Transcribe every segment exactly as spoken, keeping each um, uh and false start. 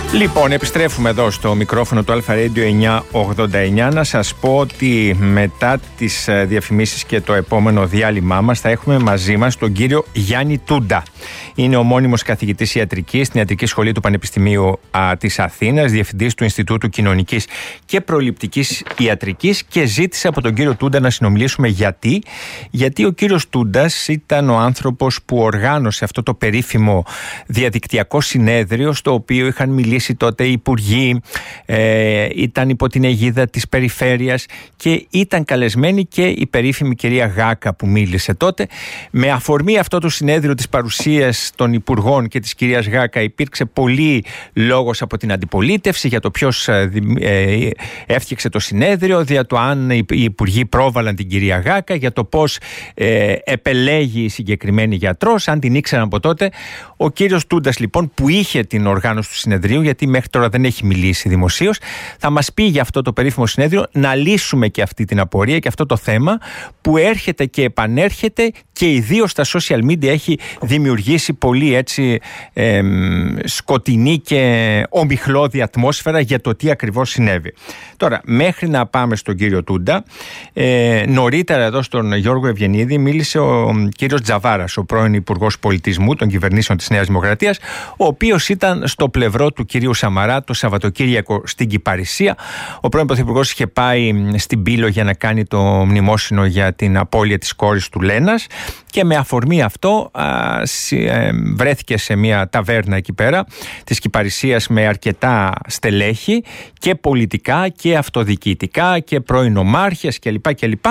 Λοιπόν, επιστρέφουμε εδώ στο μικρόφωνο του Αλφα Radio εννιακόσια ογδόντα εννιά. Να σας πω ότι μετά τις διαφημίσεις και το επόμενο διάλειμμά μας θα έχουμε μαζί μας τον κύριο Γιάννη Τούντα. Είναι ο μόνιμος καθηγητής ιατρικής στην Ιατρική Σχολή του Πανεπιστημίου α, της Αθήνας, διευθυντής του Ινστιτούτου Κοινωνικής και Προληπτικής Ιατρικής, και ζήτησε από τον κύριο Τούντα να συνομιλήσουμε γιατί. Γιατί ο κύριος Τούντας ήταν ο άνθρωπος που οργάνωσε αυτό το περίφημο διαδικτυακό συνέδριο, στο οποίο είχαν μιλήσει τότε οι υπουργοί, ε, ήταν υπό την αιγίδα της περιφέρειας και ήταν καλεσμένη και η περίφημη κυρία Γάκα που μίλησε τότε. Με αφορμή αυτό το συνέδριο της παρουσίας των υπουργών και της κυρίας Γάκα υπήρξε πολύ λόγος από την αντιπολίτευση για το ποιος ε, ε, έφτιαξε το συνέδριο, για το αν οι υπουργοί πρόβαλαν την κυρία Γάκα, για το πώς ε, επελέγει η συγκεκριμένη γιατρός, αν την ήξεραν από τότε. Ο κύριος Τούντας λοιπόν, που είχε την οργάνωση του συνεδρίου, γιατί μέχρι τώρα δεν έχει μιλήσει δημοσίως, θα μας πει για αυτό το περίφημο συνέδριο, να λύσουμε και αυτή την απορία και αυτό το θέμα που έρχεται και επανέρχεται και ιδίως στα social media έχει δημιουργήσει πολύ έτσι ε, σκοτεινή και ομιχλώδη ατμόσφαιρα για το τι ακριβώς συνέβη. Τώρα, μέχρι να πάμε στον κύριο Τούντα, ε, νωρίτερα εδώ στον Γιώργο Ευγενίδη μίλησε ο κύριος Τζαβάρας, ο πρώην Υπουργός Πολιτισμού των κυβερνήσεων της Νέας Δημοκρατίας, ο οποίος ήταν στο πλευρό του κυρίου Σαμαρά το Σαββατοκύριακο στην Κυπαρισία. Ο πρώην Πρωθυπουργός είχε πάει στην Πύλο για να κάνει το μνημόσυνο για την απώλεια της κόρης του Λένας, και με αφορμή αυτό α, ε, βρέθηκε σε μια ταβέρνα εκεί πέρα της Κυπαρισίας με αρκετά στελέχη και πολιτικά και αυτοδιοικητικά και πρώην ομάρχες κλπ. κλπ.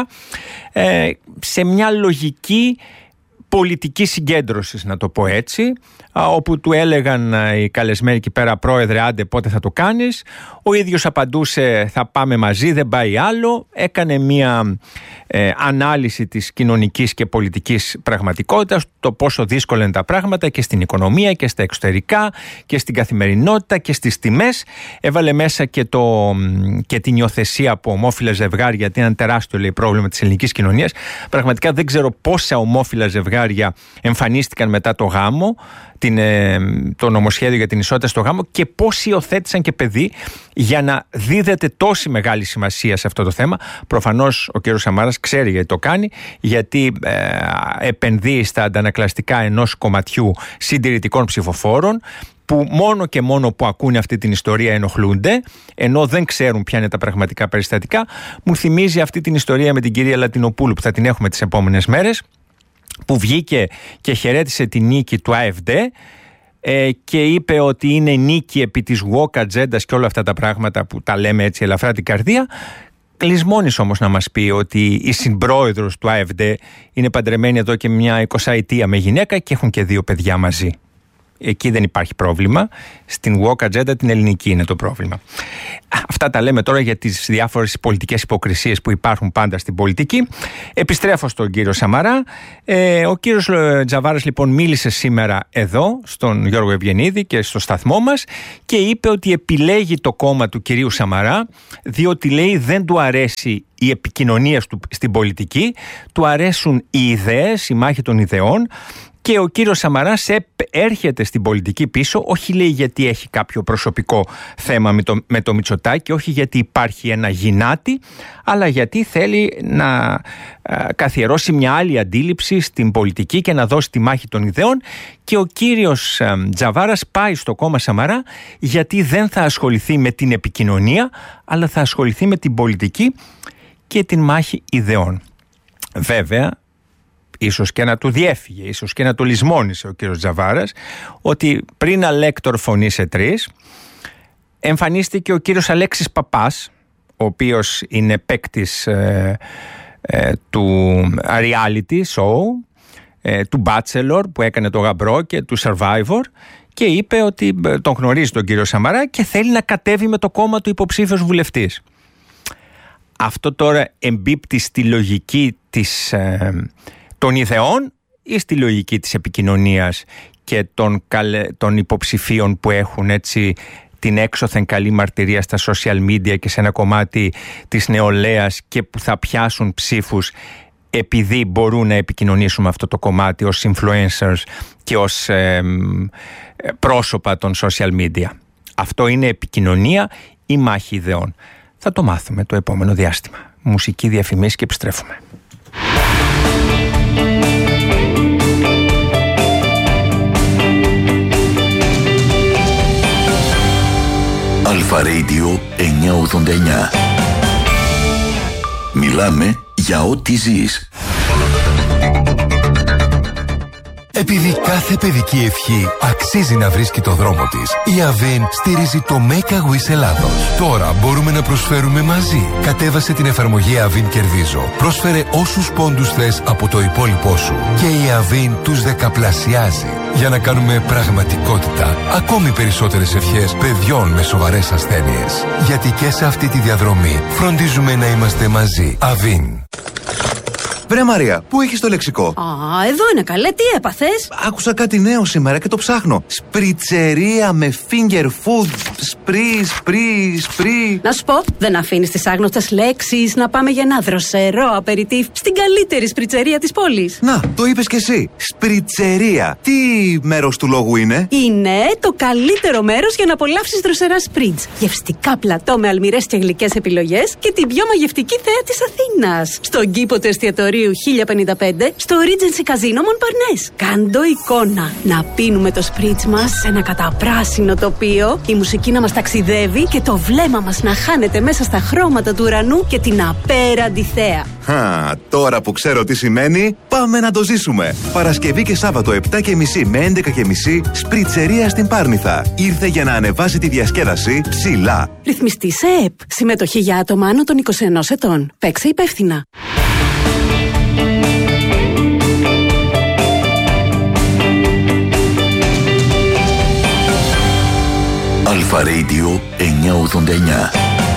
Ε, σε μια λογική πολιτική συγκέντρωσης, να το πω έτσι, όπου του έλεγαν οι καλεσμένοι εκεί πέρα, πρόεδρε, άντε πότε θα το κάνεις. Ο ίδιος απαντούσε, θα πάμε μαζί, δεν πάει άλλο. Έκανε μια ε, ανάλυση της κοινωνικής και πολιτικής πραγματικότητας, το πόσο δύσκολα είναι τα πράγματα και στην οικονομία και στα εξωτερικά και στην καθημερινότητα και στις τιμές. Έβαλε μέσα και, το, και την υιοθεσία από ομόφυλα ζευγάρια, γιατί είναι ένα τεράστιο, λέει, πρόβλημα της ελληνικής κοινωνίας. Πραγματικά δεν ξέρω πόσα ομόφυλα ζευγάρια εμφανίστηκαν μετά το γάμο, την, ε, το νομοσχέδιο για την ισότητα στο γάμο, και πόσοι υιοθέτησαν και παιδί, για να δίδεται τόση μεγάλη σημασία σε αυτό το θέμα. Προφανώς ο κ. Σαμάρας ξέρει γιατί το κάνει, γιατί ε, επενδύει στα αντανακλαστικά ενός κομματιού συντηρητικών ψηφοφόρων, που μόνο και μόνο που ακούνε αυτή την ιστορία ενοχλούνται, ενώ δεν ξέρουν ποια είναι τα πραγματικά περιστατικά. Μου θυμίζει αυτή την ιστορία με την κυρία Λατινοπούλου, που θα την έχουμε τις επόμενες μέρες, που βγήκε και χαιρέτησε τη νίκη του ΑΕΦΔ ε, και είπε ότι είναι νίκη επί της woke ατζέντας και όλα αυτά τα πράγματα που τα λέμε έτσι ελαφρά την καρδία. Κλεισμόνης όμως να μας πει ότι η συμπρόεδρος του ΑΕΦΔ είναι παντρεμένη εδώ και μια εικοσαετία με γυναίκα και έχουν και δύο παιδιά μαζί. Εκεί δεν υπάρχει πρόβλημα. Στην woke ατζέντα την ελληνική είναι το πρόβλημα. Αυτά τα λέμε τώρα για τις διάφορες πολιτικές υποκρισίες που υπάρχουν πάντα στην πολιτική. Επιστρέφω στον κύριο Σαμαρά. Ε, ο κύριος Τζαβάρας λοιπόν μίλησε σήμερα εδώ στον Γιώργο Ευγενίδη και στο σταθμό μας και είπε ότι επιλέγει το κόμμα του κυρίου Σαμαρά διότι, λέει, δεν του αρέσει η επικοινωνία του στην πολιτική, του αρέσουν οι ιδέες, η μάχη των ιδεών. Και ο κύριος Σαμαράς έρχεται στην πολιτική πίσω, όχι, λέει, γιατί έχει κάποιο προσωπικό θέμα με το, με το Μητσοτάκη, όχι γιατί υπάρχει ένα γυνάτι, αλλά γιατί θέλει να α, καθιερώσει μια άλλη αντίληψη στην πολιτική και να δώσει τη μάχη των ιδεών. Και ο κύριος α, Τζαβάρας πάει στο κόμμα Σαμαρά γιατί δεν θα ασχοληθεί με την επικοινωνία, αλλά θα ασχοληθεί με την πολιτική και την μάχη ιδεών. Βέβαια, ίσως και να του διέφυγε, ίσως και να του λησμόνισε ο κύριος Τζαβάρας, ότι πριν αλέκτορ φωνή σε τρεις, εμφανίστηκε ο κύριος Αλέξης Παπάς, ο οποίος είναι παίκτης ε, ε, του reality show, ε, του Bachelor που έκανε το γαμπρό και του Survivor, και είπε ότι τον γνωρίζει τον κύριο Σαμαρά και θέλει να κατέβει με το κόμμα του υποψήφιος βουλευτής. Αυτό τώρα εμπίπτει στη λογική της... Ε, των ιδεών ή στη λογική της επικοινωνίας και των, καλε, των υποψηφίων που έχουν έτσι την έξωθεν καλή μαρτυρία στα social media και σε ένα κομμάτι της νεολαίας και που θα πιάσουν ψήφους επειδή μπορούν να επικοινωνήσουν με αυτό το κομμάτι ως influencers και ως ε, πρόσωπα των social media. Αυτό είναι επικοινωνία ή μάχη ιδεών? Θα το μάθουμε το επόμενο διάστημα. Μουσική, διαφημίσεις και επιστρέφουμε. Αλφα Radio εννιακόσια ογδόντα εννιά. Μιλάμε για ό,τι ζεις. Επειδή κάθε παιδική ευχή αξίζει να βρίσκει το δρόμο της, η Avin στηρίζει το Make a Wish Ελλάδος. Τώρα μπορούμε να προσφέρουμε μαζί. Κατέβασε την εφαρμογή Avin Κερδίζω. Πρόσφερε όσους πόντους θες από το υπόλοιπό σου και η Avin τους δεκαπλασιάζει για να κάνουμε πραγματικότητα ακόμη περισσότερες ευχές παιδιών με σοβαρές ασθένειες. Γιατί και σε αυτή τη διαδρομή φροντίζουμε να είμαστε μαζί. Avin. Βρε Μαρία, πού έχεις το λεξικό? Α, εδώ είναι καλέ, τι έπαθες? Άκουσα κάτι νέο σήμερα και το ψάχνω. Σπριτσερία με finger food. Σπρι, σπρι, σπρι. Να σου πω, δεν αφήνεις τις άγνωστες λέξεις να πάμε για ένα δροσερό απεριτίφ στην καλύτερη σπριτσερία της πόλης. Να, το είπες κι εσύ. Σπριτσερία. Τι μέρος του λόγου είναι? Είναι το καλύτερο μέρος για να απολαύσεις δροσερά σπριτζ. Γευστικά πλατό με αλμυρές και γλυκές επιλογές και την πιο μαγευτική θέα της Αθήνας. Στον κήπο του εστιατορίου χίλια πενήντα πέντε στο Regency Casino Montparnasse. Κάντο εικόνα. Να πίνουμε το σπριτζ μας σε ένα καταπράσινο τοπίο, η μουσική να μας ταξιδεύει και το βλέμμα μας να χάνεται μέσα στα χρώματα του ουρανού και την απέραντη θέα. Χα, τώρα που ξέρω τι σημαίνει, πάμε να το ζήσουμε. Παρασκευή και Σάββατο επτά και μισή με έντεκα και μισή, σπριτσερία στην Πάρνηθα. Ήρθε για να ανεβάσει τη διασκέδαση ψηλά. Ρυθμιστή σε ΕΠ. Συμμετοχή για άτομα άνω των είκοσι ενός ετών. Παίξε υπεύθυνα. Αλφα Radio εννιακόσια ογδόντα εννιά.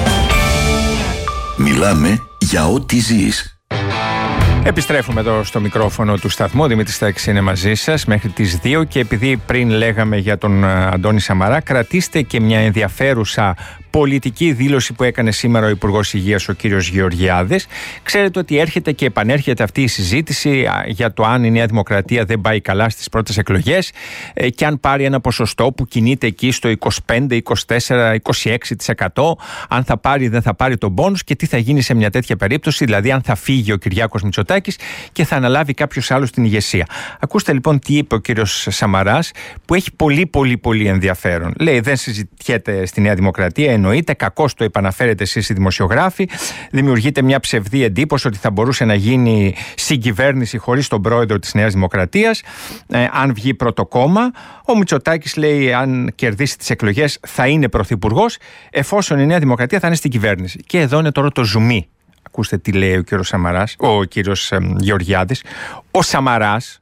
Μιλάμε για ό,τι ζεις. Επιστρέφουμε εδώ στο μικρόφωνο του σταθμού. Δημήτρης Στάκης είναι μαζί σας μέχρι τις δύο και επειδή πριν λέγαμε για τον Αντώνη Σαμαρά, κρατήστε και μια ενδιαφέρουσα πολιτική δήλωση που έκανε σήμερα ο Υπουργός Υγείας, ο κύριος Γεωργιάδης. Ξέρετε ότι έρχεται και επανέρχεται αυτή η συζήτηση για το αν η Νέα Δημοκρατία δεν πάει καλά στις πρώτες εκλογές και αν πάρει ένα ποσοστό που κινείται εκεί στο είκοσι πέντε, είκοσι τέσσερα, είκοσι έξι τοις εκατό, αν θα πάρει ή δεν θα πάρει τον μπόνους και τι θα γίνει σε μια τέτοια περίπτωση, δηλαδή αν θα φύγει ο Κυριάκος Μητσοτάκης και θα αναλάβει κάποιος άλλος την ηγεσία. Ακούστε λοιπόν τι είπε ο κύριος Σαμαράς, που έχει πολύ πολύ πολύ ενδιαφέρον. Λέει, δεν συζητιέται στη Νέα Δημοκρατία, εννοείται, κακώς το επαναφέρετε εσείς οι δημοσιογράφοι, δημιουργείται μια ψευδή εντύπωση ότι θα μπορούσε να γίνει συγκυβέρνηση χωρίς τον πρόεδρο της Νέας Δημοκρατίας, ε, αν βγει πρώτο κόμμα. Ο Μητσοτάκης λέει, αν κερδίσει τις εκλογές θα είναι πρωθυπουργός, εφόσον η Νέα Δημοκρατία θα είναι στην κυβέρνηση. Και εδώ είναι τώρα το ζουμί. Ακούστε τι λέει ο κύριος Σαμαράς, ο κύριος ε, Γεωργιάδης. Ο Σαμαράς,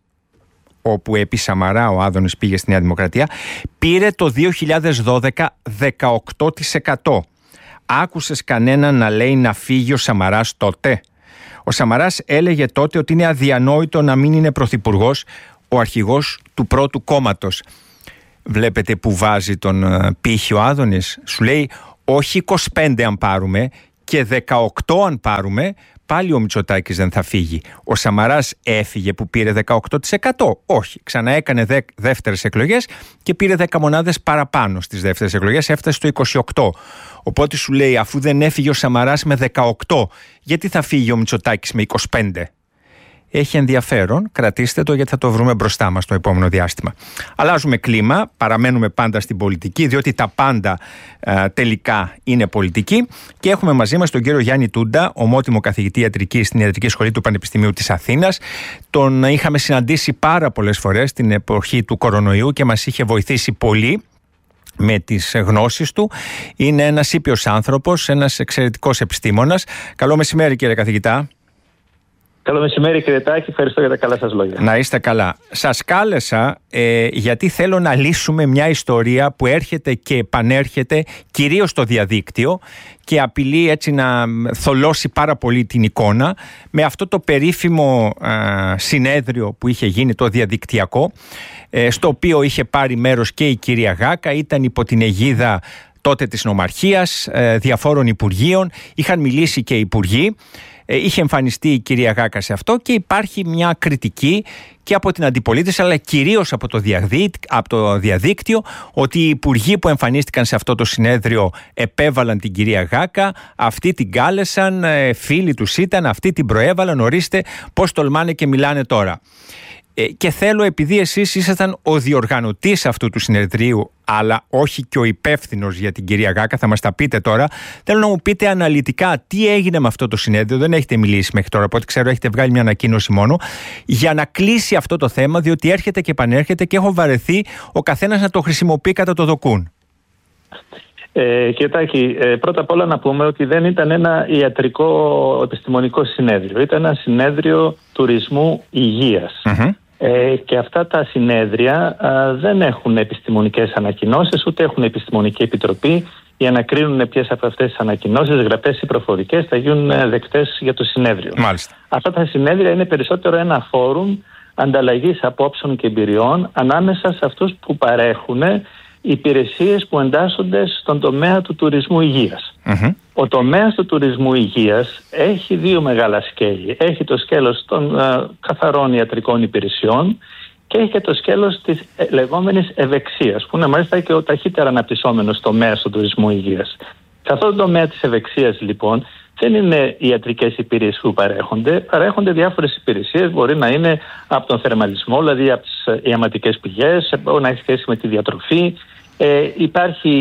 όπου επί Σαμαρά ο Άδωνης πήγε στη Νέα Δημοκρατία, πήρε το δύο χιλιάδες δώδεκα δεκαοκτώ τοις εκατό. Άκουσες κανέναν να λέει να φύγει ο Σαμαράς τότε? Ο Σαμαράς έλεγε τότε ότι είναι αδιανόητο να μην είναι πρωθυπουργός ο αρχηγός του πρώτου κόμματος. Βλέπετε που βάζει τον πύχη ο Άδωνης. Σου λέει όχι είκοσι πέντε αν πάρουμε και δεκαοκτώ αν πάρουμε, πάλι ο Μητσοτάκης δεν θα φύγει. Ο Σαμαράς έφυγε που πήρε δεκαοκτώ τοις εκατό. Όχι, ξαναέκανε δε, δεύτερες εκλογές και πήρε δέκα μονάδες παραπάνω στις δεύτερες εκλογές, έφτασε στο είκοσι οκτώ. Οπότε σου λέει, αφού δεν έφυγε ο Σαμαράς με δεκαοκτώ, γιατί θα φύγει ο Μητσοτάκης με είκοσι πέντε? Έχει ενδιαφέρον, κρατήστε το γιατί θα το βρούμε μπροστά μας το επόμενο διάστημα. Αλλάζουμε κλίμα, παραμένουμε πάντα στην πολιτική, διότι τα πάντα α, τελικά είναι πολιτική, και έχουμε μαζί μας τον κύριο Γιάννη Τούντα, ομότιμο καθηγητή ιατρικής στην Ιατρική Σχολή του Πανεπιστημίου της Αθήνας. Τον είχαμε συναντήσει πάρα πολλές φορές την εποχή του κορονοϊού και μας είχε βοηθήσει πολύ με τις γνώσεις του. Είναι ένας ήπιος άνθρωπος, ένας εξαιρετικός επιστήμονας. Καλό μεσημέρι κύριε καθηγητά. Καλό μεσημέρι κύριε Τάκη, ευχαριστώ για τα καλά σας λόγια. Να είστε καλά. Σας κάλεσα ε, γιατί θέλω να λύσουμε μια ιστορία που έρχεται και επανέρχεται κυρίως στο διαδίκτυο και απειλεί έτσι να θολώσει πάρα πολύ την εικόνα, με αυτό το περίφημο ε, συνέδριο που είχε γίνει, το διαδικτυακό, ε, στο οποίο είχε πάρει μέρος και η κυρία Γάκα, ήταν υπό την αιγίδα τότε της νομαρχίας, διαφόρων υπουργείων, είχαν μιλήσει και οι υπουργοί. Είχε εμφανιστεί η κυρία Γάκα σε αυτό και υπάρχει μια κριτική και από την αντιπολίτευση αλλά κυρίως από το, διαδί... από το διαδίκτυο ότι οι υπουργοί που εμφανίστηκαν σε αυτό το συνέδριο επέβαλαν την κυρία Γάκα, αυτοί την κάλεσαν, φίλοι τους ήταν, αυτοί την προέβαλαν, ορίστε πώς τολμάνε και μιλάνε τώρα. Και θέλω, επειδή εσείς ήσασταν ο διοργανωτής αυτού του συνεδρίου, αλλά όχι και ο υπεύθυνος για την κυρία Γάκα, θα μας τα πείτε τώρα. Θέλω να μου πείτε αναλυτικά τι έγινε με αυτό το συνέδριο. Δεν έχετε μιλήσει μέχρι τώρα, από ό,τι ξέρω έχετε βγάλει μια ανακοίνωση μόνο, για να κλείσει αυτό το θέμα, διότι έρχεται και επανέρχεται και έχω βαρεθεί ο καθένας να το χρησιμοποιεί κατά το δοκούν. Ε, κύριε Τάκη, ε, πρώτα απ' όλα να πούμε ότι δεν ήταν ένα ιατρικό επιστημονικό συνέδριο. Ήταν ένα συνέδριο τουρισμού υγείας. Mm-hmm. Ε, και αυτά τα συνέδρια α, δεν έχουν επιστημονικές ανακοινώσεις, ούτε έχουν επιστημονική επιτροπή για να κρίνουν ποιες από αυτές τις ανακοινώσεις, γραπτές ή προφορικές, θα γίνουν δεκτές για το συνέδριο. Μάλιστα. Αυτά τα συνέδρια είναι περισσότερο ένα φόρουμ ανταλλαγής απόψεων και εμπειριών ανάμεσα σε αυτούς που παρέχουν υπηρεσίες που εντάσσονται στον τομέα του τουρισμού υγείας. Mm-hmm. Ο τομέας του τουρισμού υγείας έχει δύο μεγάλα σκέλη. Έχει το σκέλος των uh, καθαρών ιατρικών υπηρεσιών και έχει και το σκέλος της ε, λεγόμενης ευεξίας, που είναι μάλιστα και ο ταχύτερα αναπτυσσόμενος τομέας του τουρισμού υγείας. Σε αυτό το τομέα της ευεξίας, λοιπόν, δεν είναι ιατρικές υπηρεσίες που παρέχονται. Παρέχονται διάφορες υπηρεσίες. Μπορεί να είναι από τον θερμαλισμό, δηλαδή από τις ιαματικές πηγές, μπορεί να έχει σχέση με τη διατροφή. Ε, υπάρχει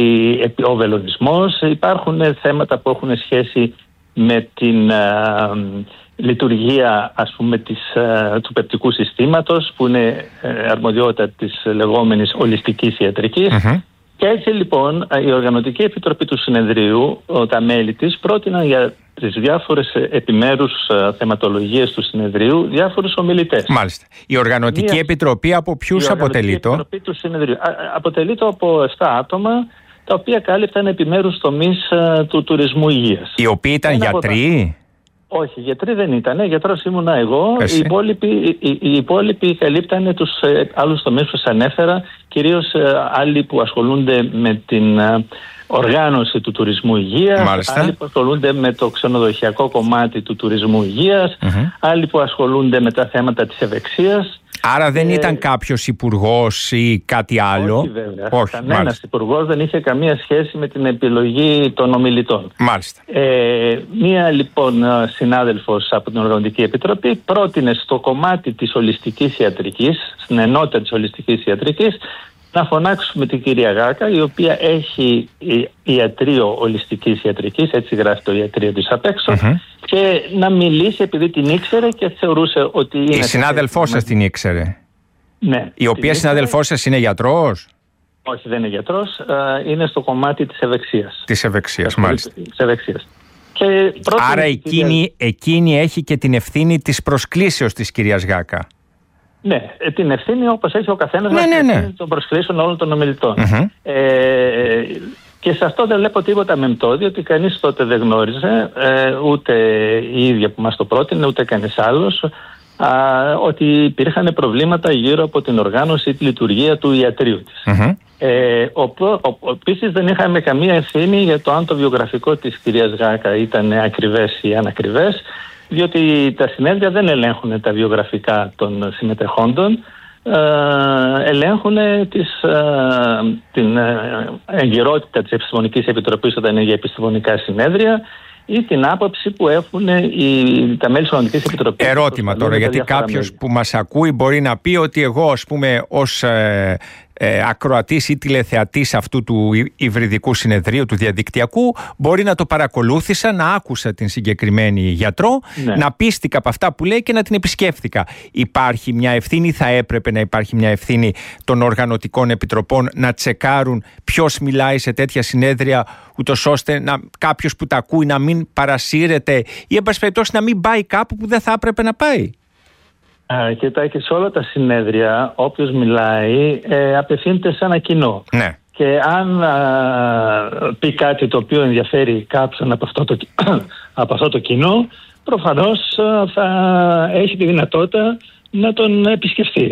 η, ο βελονισμός, υπάρχουν θέματα που έχουν σχέση με την α, λειτουργία, ας πούμε, της, α, του πεπτικού συστήματος, που είναι ε, αρμοδιότητα της λεγόμενης ολιστικής ιατρικής. Mm-hmm. Και έτσι λοιπόν η Οργανωτική Επιτροπή του Συνεδρίου, τα μέλη της, πρότειναν για τις διάφορες επιμέρους θεματολογίες του Συνεδρίου διάφορους ομιλητές. Μάλιστα. Η Οργανωτική Μια... Επιτροπή από ποιους αποτελεί το? Η Οργανωτική Επιτροπή του Συνεδρίου αποτελεί το από επτά άτομα, τα οποία κάλυπταν επιμέρους τομείς του τουρισμού υγείας. Οι οποίοι ήταν Ένα γιατροί? Όχι, γιατροί δεν ήταν. Γιατρός ήμουνα εγώ. Οι υπόλοιποι, οι, οι υπόλοιποι καλύπτανε τους ε, άλλους τομείς που σας ανέφερα, κυρίως ε, άλλοι που ασχολούνται με την ε, οργάνωση του τουρισμού υγείας, Μάλιστα. άλλοι που ασχολούνται με το ξενοδοχειακό κομμάτι του τουρισμού υγείας, mm-hmm. άλλοι που ασχολούνται με τα θέματα της ευεξίας. Άρα δεν ε... ήταν κάποιος υπουργός ή κάτι άλλο? Όχι βέβαια. Όχι, Κανένας υπουργός δεν είχε καμία σχέση με την επιλογή των ομιλητών. Μάλιστα. Ε, μία λοιπόν συνάδελφος από την Οργανωτική Επιτροπή πρότεινε στο κομμάτι της ολιστικής ιατρικής, στην ενότητα της ολιστικής ιατρικής, να φωνάξουμε την κυρία Γάκα, η οποία έχει ιατρείο ολιστικής ιατρικής, έτσι γράφει το ιατρείο της απ' έξω, mm-hmm. και να μιλήσει επειδή την ήξερε και θεωρούσε ότι είναι... Η συνάδελφός σας την ήξερε? Ναι. Η οποία συνάδελφός σας είναι γιατρός? Όχι, δεν είναι γιατρός, είναι στο κομμάτι της ευεξίας. Της ευεξίας, μάλιστα. Της ευεξίας. Και άρα εκείνη, κυρία... εκείνη έχει και την ευθύνη της προσκλήσεως της κυρίας Γάκα. Ναι, την ευθύνη όπως έχει ο καθένας ναι, ναι, ναι. των προσκλήσεων όλων των ομιλητών. Mm-hmm. Ε, και σε αυτό δεν βλέπω τίποτα μεμπτό, διότι κανείς τότε δεν γνώριζε, ε, ούτε η ίδια που μας το πρότεινε, ούτε κανείς άλλος, α, ότι υπήρχαν προβλήματα γύρω από την οργάνωση ή τη λειτουργία του ιατρείου της. Mm-hmm. Ε, Επίσης δεν είχαμε καμία ευθύνη για το αν το βιογραφικό της κυρίας Γάκα ήταν ακριβές ή ανακριβές, διότι τα συνέδρια δεν ελέγχουν τα βιογραφικά των συμμετεχόντων, ε, ελέγχουν τις, ε, την εγκυρότητα της Επιστημονικής Επιτροπής όταν είναι για επιστημονικά συνέδρια ή την άποψη που έχουν οι, τα μέλη της Οργανωτικής Επιτροπής. Ερώτημα τώρα, γιατί κάποιος μέλη. που μας ακούει μπορεί να πει ότι εγώ, ας πούμε, ως ε, ε, ακροατής ή τηλεθεατής αυτού του υβριδικού συνεδρίου, του διαδικτυακού, μπορεί να το παρακολούθησα, να άκουσα την συγκεκριμένη γιατρό, ναι. να πίστηκα από αυτά που λέει και να την επισκέφθηκα. Υπάρχει μια ευθύνη, θα έπρεπε να υπάρχει μια ευθύνη των οργανωτικών επιτροπών να τσεκάρουν ποιος μιλάει σε τέτοια συνέδρια, ούτως ώστε να, κάποιος που τα ακούει να μην παρασύρεται ή εν πάση περιπτώσει να μην πάει κάπου που δεν θα έπρεπε να πάει? Α, κοιτάξτε, σε όλα τα συνέδρια όποιος μιλάει ε, απευθύνεται σε ένα κοινό. Ναι. Και αν α, πει κάτι το οποίο ενδιαφέρει κάποιον από αυτό το, από αυτό το κοινό, προφανώς α, θα έχει τη δυνατότητα να τον επισκεφθεί.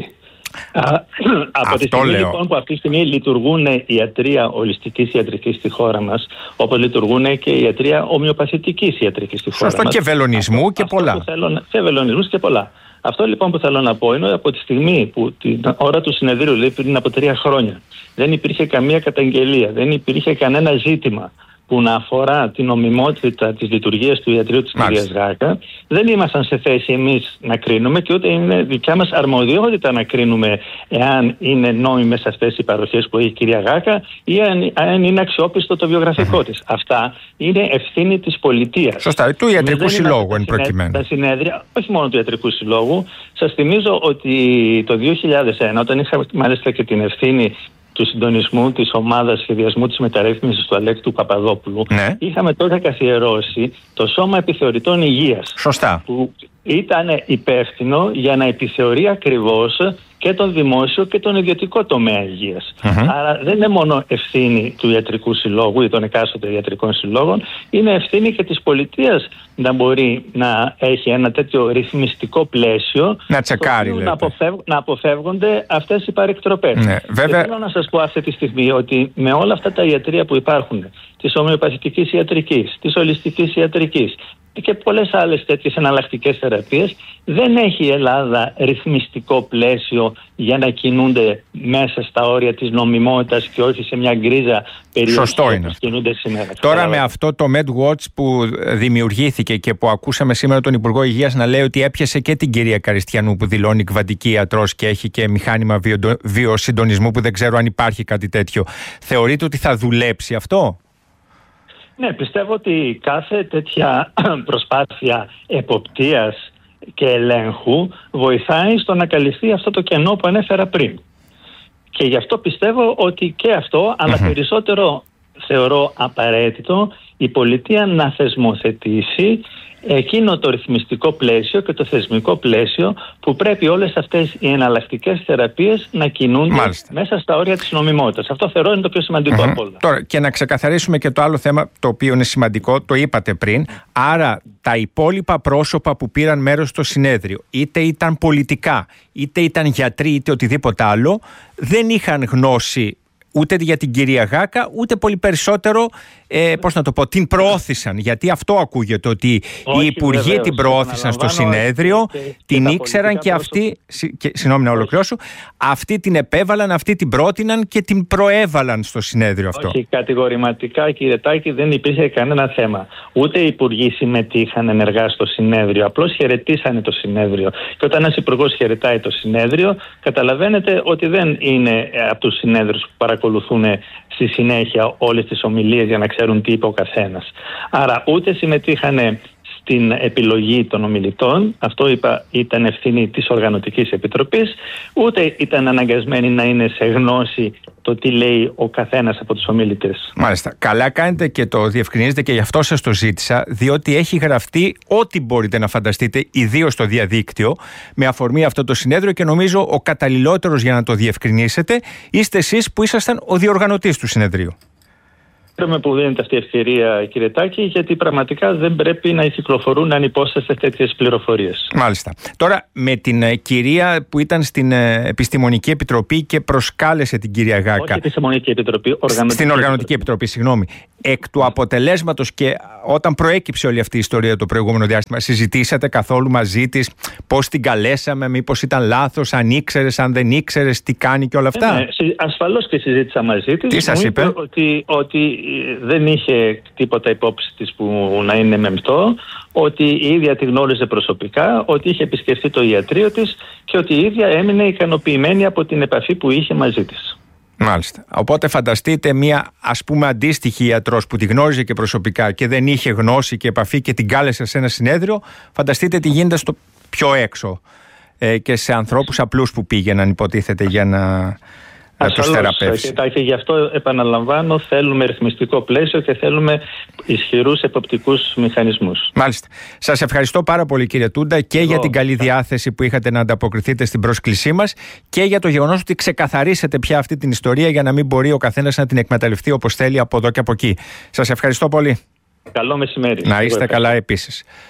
Α, από τη στιγμή λοιπόν που αυτή τη στιγμή λειτουργούν οι ιατρία ολιστικής ιατρικής στη χώρα μας, όπως λειτουργούν και η ιατρία ομοιοπαθητικής ιατρικής στη χώρα Σωστό, μας. Και βελονισμού αυτό, και αυτό πολλά. Θέλω, και βελονισμούς και πολλά. Αυτό λοιπόν που θέλω να πω είναι ότι από τη στιγμή που την ώρα του συνεδρίου, δηλαδή πριν από τρία χρόνια, δεν υπήρχε καμία καταγγελία, δεν υπήρχε κανένα ζήτημα που να αφορά την νομιμότητα της λειτουργίας του ιατρείου της κυρίας Γάκα, δεν ήμασταν σε θέση εμείς να κρίνουμε και ούτε είναι δικιά μας αρμοδιότητα να κρίνουμε εάν είναι νόμιμες αυτές οι παροχές που έχει η κυρία Γάκα ή αν, αν είναι αξιόπιστο το βιογραφικό της. Αυτά είναι ευθύνη της πολιτείας. Σωστά, του ιατρικού συλλόγου εν προκειμένου. Τα συνέδρια, όχι μόνο του ιατρικού συλλόγου. Σας θυμίζω ότι το δύο χιλιάδες ένα, όταν είχα μάλιστα και την ευθύνη του συντονισμού της ομάδας σχεδιασμού της μεταρρύθμισης του Αλέξη του Παπαδόπουλου, ναι. είχαμε τότε καθιερώσει το Σώμα Επιθεωρητών Υγείας. Σωστά. Που ήταν υπεύθυνο για να επιθεωρεί ακριβώς και τον δημόσιο και τον ιδιωτικό τομέα υγείας. Mm-hmm. Άρα δεν είναι μόνο ευθύνη του ιατρικού συλλόγου ή των εκάστοτε ιατρικών συλλόγων, είναι ευθύνη και της πολιτείας να μπορεί να έχει ένα τέτοιο ρυθμιστικό πλαίσιο να τσεκάρει, να, αποφεύ, να αποφεύγονται αυτές οι παρεκτροπές. Ναι, βέβαια... Και θέλω να σας πω αυτή τη στιγμή ότι με όλα αυτά τα ιατρεία που υπάρχουν, της ομοιοπαθητικής ιατρικής, της ολιστικής ιατρικής και πολλές άλλες τέτοιες εναλλακτικές θεραπείες, δεν έχει η Ελλάδα ρυθμιστικό πλαίσιο για να κινούνται μέσα στα όρια της νομιμότητας και όχι σε μια γκρίζα περιοχή. Σωστό είναι. Κινούνται σήμερα. Τώρα με αυτό το MedWatch που δημιουργήθηκε και που ακούσαμε σήμερα τον Υπουργό Υγείας να λέει ότι έπιασε και την κυρία Καριστιανού που δηλώνει κβαντική ιατρός και έχει και μηχάνημα βιοσυντονισμού που δεν ξέρω αν υπάρχει κάτι τέτοιο. Θεωρείτε ότι θα δουλέψει αυτό? Ναι, πιστεύω ότι κάθε τέτοια προσπάθεια εποπτείας και ελέγχου βοηθάει στο να καλυφθεί αυτό το κενό που ανέφερα πριν. Και γι' αυτό πιστεύω ότι και αυτό, αλλά περισσότερο θεωρώ απαραίτητο η πολιτεία να θεσμοθετήσει εκείνο το ρυθμιστικό πλαίσιο και το θεσμικό πλαίσιο που πρέπει όλες αυτές οι εναλλακτικές θεραπείες να κινούνται Μάλιστα. μέσα στα όρια της νομιμότητας. Αυτό θεωρώ είναι το πιο σημαντικό mm-hmm. από όλα. Τώρα, και να ξεκαθαρίσουμε και το άλλο θέμα το οποίο είναι σημαντικό, το είπατε πριν. Άρα τα υπόλοιπα πρόσωπα που πήραν μέρος στο συνέδριο, είτε ήταν πολιτικά, είτε ήταν γιατροί, είτε οτιδήποτε άλλο, δεν είχαν γνώση ούτε για την κυρία Γάκα, ούτε πολύ περισσότερο, ε, πώς να το πω, την προώθησαν. Γιατί αυτό ακούγεται, ότι όχι, οι υπουργοί βεβαίως, την προώθησαν στο συνέδριο, και, την και ήξεραν και αυτοί, και, συγγνώμη να ολοκληρώσω, αυτοί την επέβαλαν, αυτοί την πρότειναν και την προέβαλαν στο συνέδριο αυτό. Όχι, κατηγορηματικά, κύριε Τάκη, δεν υπήρχε κανένα θέμα. Ούτε οι υπουργοί συμμετείχαν ενεργά στο συνέδριο, απλώς χαιρετήσανε το συνέδριο. Και όταν ένας υπουργός χαιρετάει το συνέδριο, καταλαβαίνετε ότι δεν είναι από τους συνέδριους που παρακολουθούν στη συνέχεια όλες τις ομιλίες για να ξέρουν τι είπε ο καθένας. Άρα ούτε συμμετείχαν στην επιλογή των ομιλητών, αυτό είπα ήταν ευθύνη της Οργανωτικής Επιτροπής, ούτε ήταν αναγκασμένοι να είναι σε γνώση το τι λέει ο καθένας από τους ομιλητές. Μάλιστα. Καλά κάνετε και το διευκρινίζετε και γι' αυτό σας το ζήτησα, διότι έχει γραφτεί ό,τι μπορείτε να φανταστείτε, ιδίως στο διαδίκτυο, με αφορμή αυτό το συνέδριο και νομίζω ο καταλληλότερος για να το διευκρινίσετε είστε εσείς που ήσασταν ο διοργανωτής του συνεδρίου. Χαίρομαι που δίνετε αυτή η ευκαιρία, κύριε Τάκη, γιατί πραγματικά δεν πρέπει να κυκλοφορούν ανυπόστατες τέτοιες πληροφορίες. Μάλιστα. Τώρα, με την uh, κυρία που ήταν στην uh, Επιστημονική Επιτροπή και προσκάλεσε την κυρία Γάκα. Όχι Επιστημονική Επιτροπή, Οργανωτική Στην Οργανωτική Επιτροπή, Επιτροπή συγγνώμη. Εκ του αποτελέσματος και όταν προέκυψε όλη αυτή η ιστορία το προηγούμενο διάστημα, συζητήσατε καθόλου μαζί της πώς την καλέσαμε, μήπως ήταν λάθος, αν ήξερες, αν δεν ήξερες, τι κάνει και όλα αυτά? Ναι, ναι, ασφαλώς και συζήτησα μαζί της. Τι σας είπε? είπε ότι, ότι δεν είχε τίποτα υπόψη της που να είναι μεμπτό, ότι η ίδια τη γνώριζε προσωπικά, ότι είχε επισκεφθεί το ιατρείο της και ότι η ίδια έμεινε ικανοποιημένη από την επαφή που είχε μαζί της. Μάλιστα. Οπότε φανταστείτε μια ας πούμε αντίστοιχη ιατρός που τη γνώριζε και προσωπικά και δεν είχε γνώση και επαφή και την κάλεσε σε ένα συνέδριο, φανταστείτε τι γίνεται στο πιο έξω ε, και σε ανθρώπους απλούς που πήγαιναν υποτίθεται για να... Ασφαλώς, και γι' αυτό επαναλαμβάνω, θέλουμε ρυθμιστικό πλαίσιο και θέλουμε ισχυρούς εποπτικούς μηχανισμούς. Μάλιστα. Σας ευχαριστώ πάρα πολύ, κύριε Τούντα, και Εγώ. για την καλή διάθεση που είχατε να ανταποκριθείτε στην πρόσκλησή μας και για το γεγονός ότι ξεκαθαρίσετε πια αυτή την ιστορία για να μην μπορεί ο καθένας να την εκμεταλλευτεί όπως θέλει από εδώ και από εκεί. Σας ευχαριστώ πολύ. Καλό μεσημέρι. Να είστε καλά επίσης.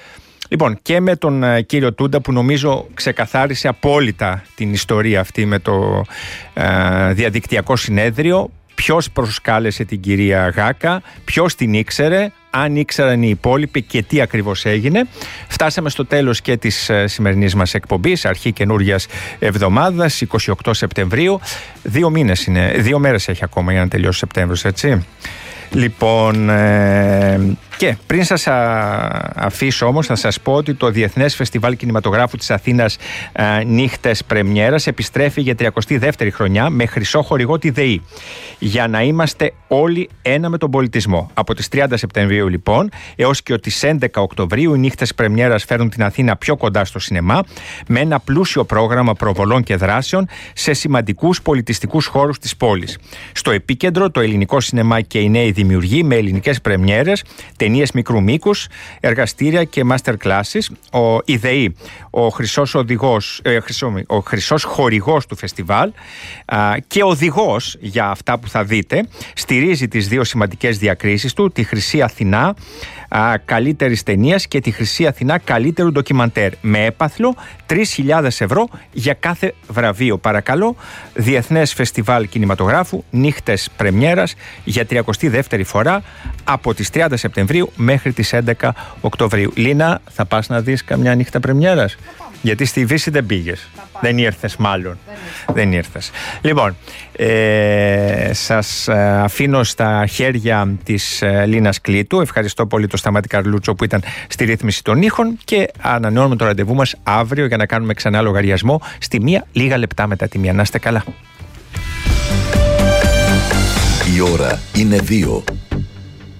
Λοιπόν, και με τον uh, κύριο Τούντα, που νομίζω ξεκαθάρισε απόλυτα την ιστορία αυτή με το uh, διαδικτυακό συνέδριο. Ποιος προσκάλεσε την κυρία Γάκα, ποιος την ήξερε, αν ήξεραν οι υπόλοιποι και τι ακριβώς έγινε. Φτάσαμε στο τέλος και της ε, σημερινής μας εκπομπής, αρχή καινούριας εβδομάδας, είκοσι οκτώ Σεπτεμβρίου. Δύο μήνες είναι, δύο μέρες έχει ακόμα για να τελειώσει Σεπτέμβριος, έτσι. Λοιπόν, ε, και πριν σας α, αφήσω όμως θα σας πω ότι το Διεθνές Φεστιβάλ Κινηματογράφου της Αθήνας α, Νύχτες Πρεμιέρας επιστρέφει για τριακοστή δεύτερη χρονιά με χρυσό χορηγό τη ΔΕΗ. Για να είμαστε όλοι ένα με τον πολιτισμό. Από τις τριάντα Σεπτεμβρίου λοιπόν έως και τις έντεκα Οκτωβρίου οι Νύχτες Πρεμιέρας φέρνουν την Αθήνα πιο κοντά στο σινεμά με ένα πλούσιο πρόγραμμα προβολών και δράσεων σε σημαντικούς πολιτιστικούς χώρους της πόλης. Στο επίκεντρο το ελληνικό σινεμά και οι νέοι δημιουργοί με ελληνικές πρεμιέρες, ταινίες μικρού μήκους, εργαστήρια και master classes. Ο η ΔΕΗ, ο χρυσός, οδηγός, ε, χρυσό, ο χρυσός χορηγός του φεστιβάλ α, και οδηγός για αυτά που θα δείτε, στηρίζει τις δύο σημαντικές διακρίσεις του, τη Χρυσή Αθηνά α, καλύτερης ταινίας και τη Χρυσή Αθηνά καλύτερου ντοκιμαντέρ, με έπαθλο τρεις χιλιάδες ευρώ για κάθε βραβείο. Παρακαλώ, Διεθνές Φεστιβάλ Κινηματογράφου Νύχτες Πρεμιέρας για τριακοστή δεύτερη φορά από τις τριάντα Σεπτεμβρίου μέχρι τις έντεκα Οκτωβρίου. Λίνα, θα πας να δεις καμιά νύχτα πρεμιέρας? Γιατί στη Βύση δεν πήγες. Δεν ήρθες μάλλον. Δεν, δεν ήρθες. Λοιπόν, ε, σας αφήνω στα χέρια της ε, Λίνας Κλήτου. Ευχαριστώ πολύ τον Σταμάτη Καρλούτσο που ήταν στη ρύθμιση των ήχων και ανανεώνουμε το ραντεβού μας αύριο για να κάνουμε ξανά λογαριασμό στη μία, λίγα λεπτά μετά τη μία. Να είστε καλά. Η ώρα είναι δύο.